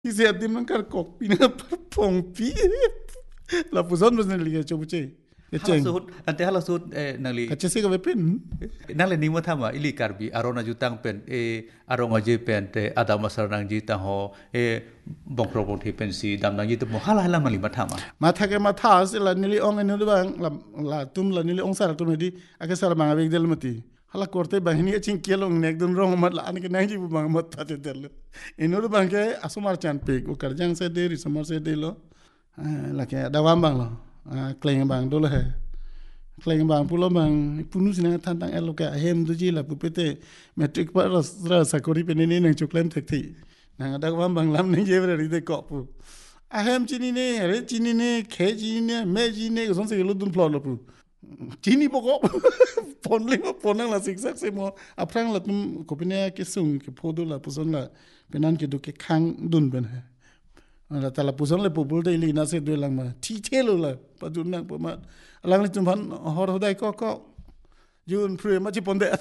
Isi atim nang kar kok pina pongpi. La puson bas nang liga chobuche. Halas Keceng. suhut ante halas suhut nangli Kacese ka bepin. nangli ni mo thama ili karbi arona jutang pen aronga je pen te adama sarnang ji ta ho bongkro bong thi pen si dam nang ji tu mo hala mali mathama Mata ke mata as la nili ong enu bang la tum la nili ong sar tum di ake sar bang abek del mati. Hala korte bang ni ching kielong nek dun rong mat la an ke nang ji bu bang mat ta del. Enu bang ke asumar chan pe ko karjang se de ri samar se de lo. La ke dawam bang lo. Kleng bang dole he. Kleng bang pulo bang punu sina tantang elo ke hem du ji la pupete metric pa ra sakori pe ni nang choklem thek thi. Nang dawam bang lam ni je ri de ko pu. Ahem chini ne, re chini ne, khe chini ne, me chini ne, son se lo dun plo lo pu. Chini poko pon le pon la siksak se mo aprang la tum kopine ke sung ke podo la puson la penan ke do ke khang dun ben hai. La tala puson le popul de li na se do lang ma thi thelo la pa dun nang pa ma lang le tum phan hor hodai ko jun pre ma chi pon de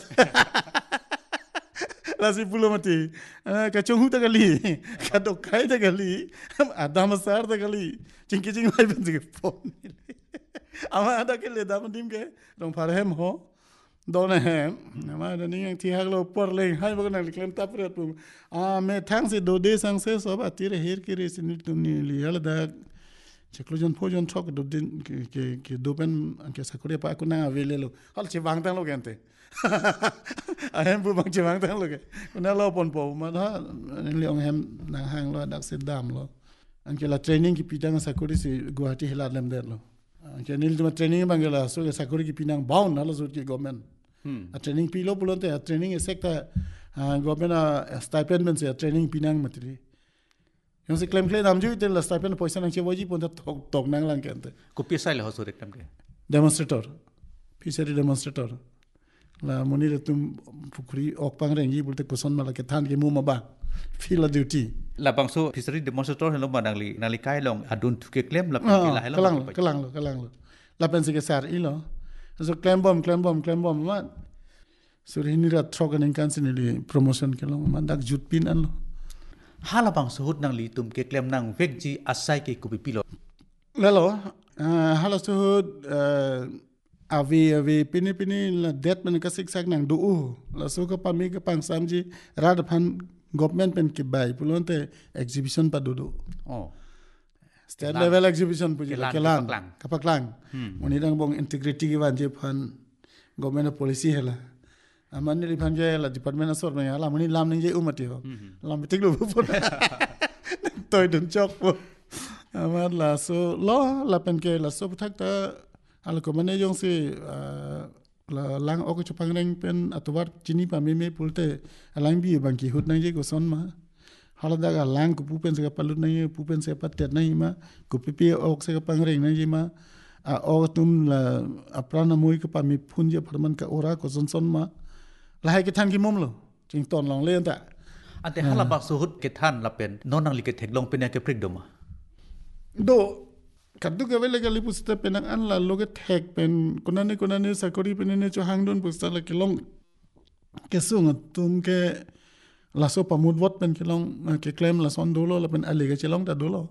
la si pulo mati ka chung ta kali ka do kai ta kali adam sar ta kali chingki ching lai ben ke phone ama ada ke le dam dim ke dong phar hem ho do na hem ama da ning thi hak lo por le hai ba na klem ta pret pu me thang se do de sang se so ba tire her ke re sin tum ni li hala da cheklo jon pho jon thok do din ke do ben ke sakore pa ku na avele lo hal che wang tang lo gente ahem bu bang che wang tang lo ke na lo pon po ma ha li ong hem na hang lo dak se dam lo an ke la training ki pitang sakore se guwahati hela lem der lo ke nil tuma training bangela so ke sakore ki pinang baun hala so ke government a training pilo pulonte a training sekta government a stipend men se training pinang matri yung se claim namju te la stipend poisa nang che woji pon tok nang lang kente ko pesa le hosore tam de demonstrator fishery demonstrator la moni le tum pukri ok pang reng yi bulte kuson mala ke than ke mu ma ba feel duty la bangso fishery demonstrator hello manangli nali kai long adun thuke claim la la hello kalang lo la pense ke sar ilo so claim bomb ma so ni ra trogan in kansin li promotion ke long man dak jut pin an lo hala bangso hut nangli tum ke claim nang vekji asai ke kubi pilo lelo hala so ave pini la det man ka sik sak nang du la so ka pami ka pang samji rad phan government pen ki bai pulonte exhibition pa du oh state level exhibition puji kelan kapaklang moni dang bong integrity ki wan je phan government policy hela aman ni phan je la department asor me hala moni lam ning je umati ho lam tik lu pu toy dun chok pu aman la so lo la pen ke la so thak ta ala ko mane jong se la lang ok chupang reng pen atwar chini pa me pulte alang bi bang ki hut nang je ko son ma hala daga lang ko pupen se palut nang pupen se patet nang ma ko pipi ok se pang reng nang je ma a ok tum la aprana moi ko pa mi phun je pharman ka ora ko son ma la hai ke than ki mom lo ching ton long len ta ante hala bangso hut ke than la pen non nangli ke thek long pen ke prik doma do kaddu ke vele gali pusta penang an la loge thek pen konane sakori penene cho hangdon pusta la kelong kesung tum ke la so pamud vot pen kelong ke claim la son dolo la pen ale ke chelong ta dolo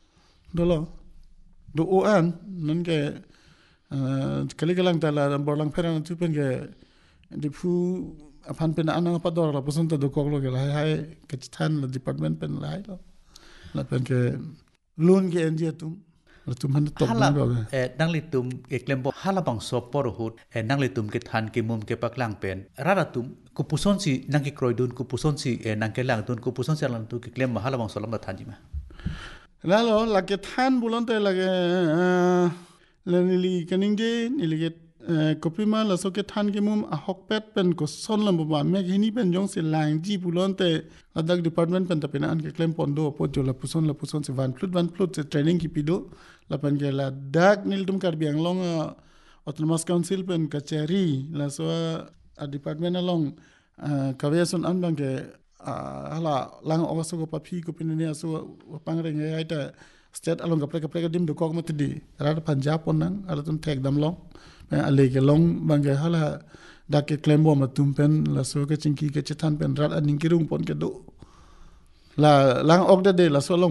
do o an nan ke kali kelang ta la borlang peran tu pen ke di pu apan pen anang pa dor la pusun ta do kok lo ke la hai ke chan la department pen la hai lo la pen ke loan ke enje tum tum top hala nangli tum ke claim bo hala bangso por hut nangli tum ke than ke mum ke paklang pen rara tum ku puson si nang ke kroidun ku puson si nang ke lang tun ku puson si lang tu ke claim hala bangso lam than ji ma lalo la ke than bulon te la ke le nili kaning je nili ke kopi ma la so ke than ke mum a hok pet pen ko son lam ba me hini pen jong se lang ji bulon te adak department pen ta pen an ke claim pondo po jo la puson se van plut se training ki pido la pen ke la dak nil tum kar biang long autonomous council pen kachari la so a department along kaweson an bang ke hala lang oso ko papi ko pen ne so pangre ngai ta state along ka preka dim do ko ma tidi rad punjab ponang ala tum tek dam long ale ke long bang ke hala dak ke claim bo ma tum pen la so ke chingki ke chethan pen rad aning ki rung pon ke do la lang ok de la so long